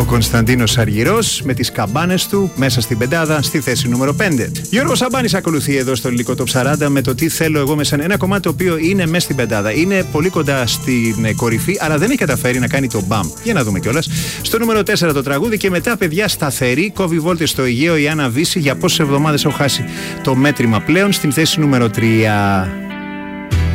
Κωνσταντίνος Αργυρός με τις καμπάνες του μέσα στην πεντάδα στη θέση νούμερο 5. Γιώργος Σαμπάνης ακολουθεί εδώ στο ελληνικό Top 40 με το Τι θέλω εγώ μέσα. Ένα κομμάτι το οποίο είναι μέσα στην πεντάδα. Είναι πολύ κοντά στην κορυφή, αλλά δεν έχει καταφέρει να κάνει το μπαμ. Για να δούμε κιόλας. Στο νούμερο 4 το τραγούδι και μετά, παιδιά, σταθερή. Κόβει βόλτες στο Αιγαίο η Άννα Βύση. Για πόσες εβδομάδες έχω χάσει το μέτρημα πλέον στην θέση νούμερο 3.